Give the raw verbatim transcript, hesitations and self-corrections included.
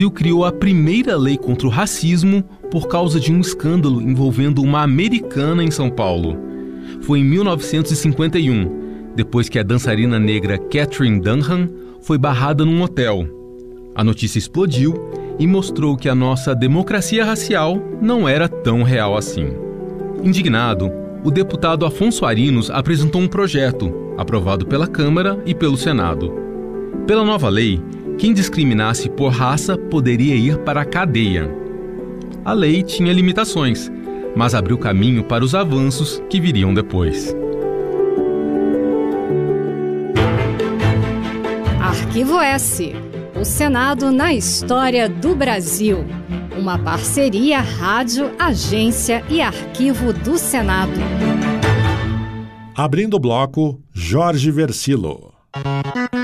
Brasil criou a primeira lei contra o racismo por causa de um escândalo envolvendo uma americana em São Paulo. Foi em mil novecentos e cinquenta e um, depois que a dançarina negra Katherine Dunham foi barrada num hotel. A notícia explodiu e mostrou que a nossa democracia racial não era tão real assim. Indignado, o deputado Afonso Arinos apresentou um projeto, aprovado pela Câmara e pelo Senado. Pela nova lei, quem discriminasse por raça poderia ir para a cadeia. A lei tinha limitações, mas abriu caminho para os avanços que viriam depois. Arquivo S. O Senado na história do Brasil. Uma parceria Rádio, Agência e Arquivo do Senado. Abrindo o bloco, Jorge Versilo.